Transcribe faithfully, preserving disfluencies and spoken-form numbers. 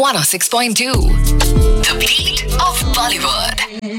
one oh six point two. The beat of Bollywood.